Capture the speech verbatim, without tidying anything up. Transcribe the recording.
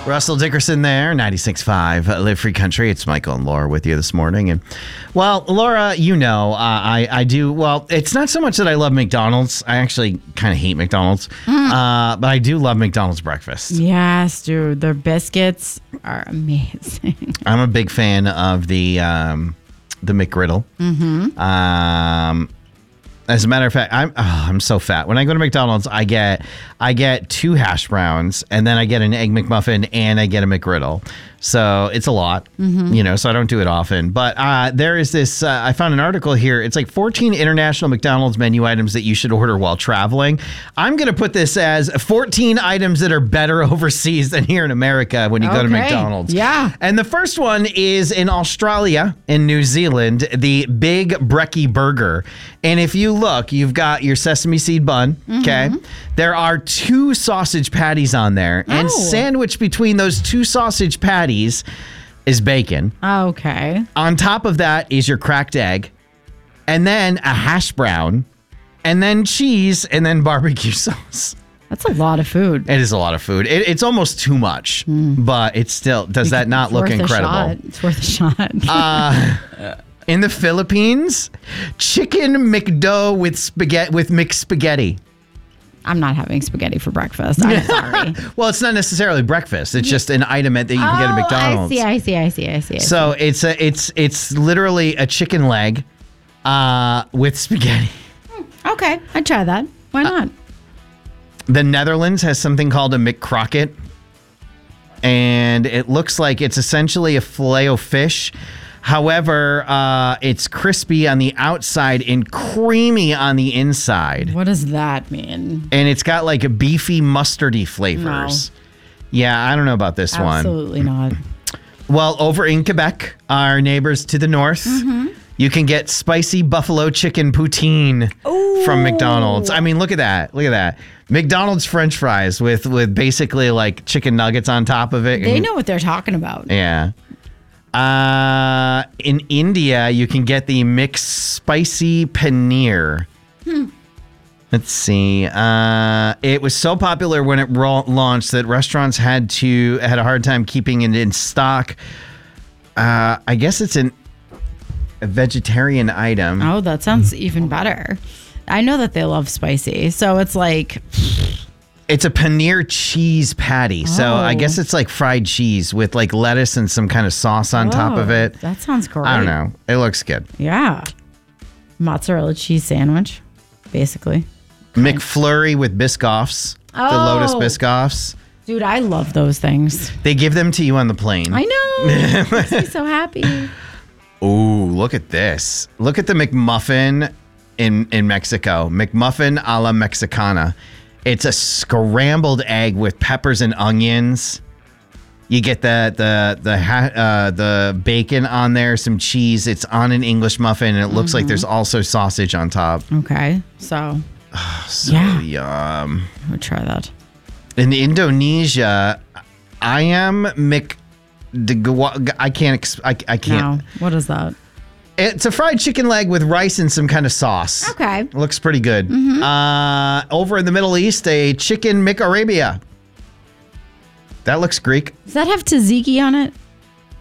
Russell Dickerson there, ninety-six point five uh, Live Free Country. It's Michael and Laura with you this morning. And, well, Laura, you know, uh, I, I do, well, it's not so much that I love McDonald's. I actually kind of hate McDonald's. Mm. Uh, but I do love McDonald's breakfast. Yes, dude. Their biscuits are amazing. I'm a big fan of the, um, the McGriddle. Mm-hmm. Um, As a matter of fact, I'm oh, I'm so fat. When I go to McDonald's, I get I get two hash browns, and then I get an egg McMuffin, and I get a McGriddle. So it's a lot, mm-hmm. you know, so I don't do it often. But uh, there is this, uh, I found an article here. It's like fourteen international McDonald's menu items that you should order while traveling. I'm going to put this as fourteen items that are better overseas than here in America when you okay. go to McDonald's. Yeah. And the first one is in Australia and New Zealand, the Big Brekkie Burger. And if you look, you've got your sesame seed bun, mm-hmm. okay? There are two sausage patties on there. Oh. And sandwiched between those two sausage patties is bacon. Okay. On top of that is your cracked egg, and then a hash brown, and then cheese, and then barbecue sauce. That's a lot of food. It is a lot of food. It, it's almost too much, mm. but it's still, does that not look incredible? It's worth a shot. uh, in the Philippines, chicken McDough with spaghetti with mixed spaghetti. I'm not having spaghetti for breakfast. I'm sorry. Well, it's not necessarily breakfast. It's just an item that you can oh, get at McDonald's. I see, I see, I see, I see. I so see. it's a, it's it's literally a chicken leg uh, with spaghetti. Okay, I'd try that. Why not? Uh, the Netherlands has something called a McCrocket, and it looks like it's essentially a filet o fish. However, uh, it's crispy on the outside and creamy on the inside. What does that mean? And it's got like a beefy, mustardy flavors. No. Yeah, I don't know about this Absolutely one. Absolutely not. Well, over in Quebec, our neighbors to the north, mm-hmm. you can get spicy buffalo chicken poutine Ooh. From McDonald's. I mean, look at that. Look at that. McDonald's French fries with, with basically like chicken nuggets on top of it. They and, know what they're talking about. Yeah. Uh, in India, you can get the mixed spicy paneer. Hmm. Let's see. Uh, it was so popular when it ro- launched that restaurants had to had a hard time keeping it in stock. Uh, I guess it's an, a vegetarian item. Oh, that sounds even better. I know that they love spicy, so it's like... It's a paneer cheese patty. Oh. So I guess it's like fried cheese with like lettuce and some kind of sauce on oh, top of it. That sounds great. I don't know. It looks good. Yeah. Mozzarella cheese sandwich, basically. McFlurry with Biscoffs. Oh. The Lotus Biscoffs. Dude, I love those things. They give them to you on the plane. I know. Makes me so happy. Ooh, look at this. Look at the McMuffin in, in Mexico. McMuffin a la Mexicana. It's a scrambled egg with peppers and onions. You get the the the uh, the bacon on there, some cheese. It's on an English muffin, and it looks mm-hmm. like there's also sausage on top. Okay, so oh, so yeah. yum. I would try that. In Indonesia, I am Mc. I can't. I, I can't. No. What is that? It's a fried chicken leg with rice and some kind of sauce. Okay. Looks pretty good. Mm-hmm. Uh, over in the Middle East, a chicken McArabia. That looks Greek. Does that have tzatziki on it?